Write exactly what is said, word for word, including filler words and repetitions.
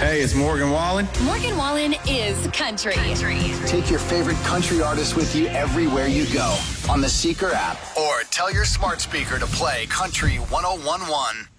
Hey, it's Morgan Wallen. Morgan Wallen is country. country. Take your favorite country artist with you everywhere you go on the Seeker app, or tell your smart speaker to play Country one oh one one.